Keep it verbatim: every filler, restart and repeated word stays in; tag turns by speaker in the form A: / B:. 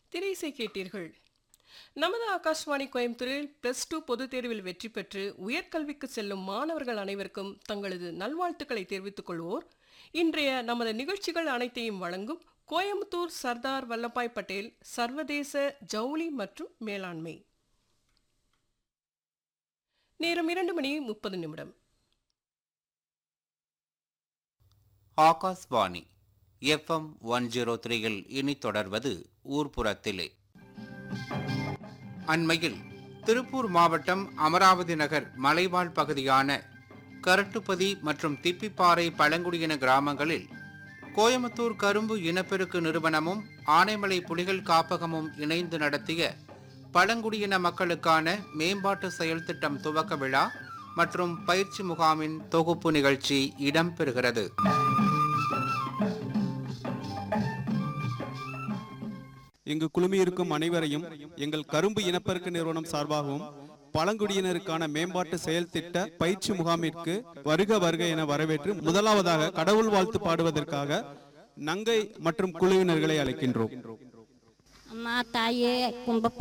A: திரைசை கேட்டீர்கள். நமது ஆகாஷ்வாணி கோயம்புத்தூரில் பிளஸ் டூ பொதுத் தேர்வில் வெற்றி பெற்று உயர்கல்விக்கு செல்லும் மாணவர்கள் அனைவருக்கும் தங்களது நல்வாழ்த்துக்களை தெரிவித்துக் கொள்வோர் இன்றைய நமது நிகழ்ச்சிகள் அனைத்தையும் வழங்கும் கோயம்புத்தூர் சர்தார் வல்லபாய் பட்டேல் சர்வதேச ஜவுளி மற்றும் மேலாண்மை. நேரம் இரண்டு மணி முப்பது நிமிடம்.
B: ஆகாஷ்வாணி எஃப்எம் ஒன் ஜீரோ த்ரீயில் இனி தொடர்வது ஊர்ப்புறத்திலே. அண்மையில் திருப்பூர் மாவட்டம் அமராவதி நகர் மலைவாழ் பகுதியான கரட்டுப்பதி மற்றும் திப்பிப்பாறை பழங்குடியின கிராமங்களில் கோயம்புத்தூர் கரும்பு இனப்பெருக்கு நிறுவனமும் ஆனைமலை புலிகள் காப்பகமும் இணைந்து நடத்திய பழங்குடியின மக்களுக்கான மேம்பாட்டு செயல் திட்டம் துவக்க விழா மற்றும் பயிற்சி முகாமின் தொகுப்பு நிகழ்ச்சி இடம்பெறுகிறது.
C: இங்கு குழுமியிருக்கும் அனைவரையும் எங்கள் கரும்பு இனப்பெருக்க நிறுவனம் சார்பாகவும் பழங்குடியினருக்கான மேம்பாட்டு செயல் திட்ட பயிற்சி முகாமிற்கு வருக வருக என வரவேற்று முதலாவதாக கடவுள் வாழ்த்து பாடுவதற்காக நங்கை மற்றும் குழுவினர்களை அழைக்கின்றோம்.
D: அம்மா தாயே கும்ப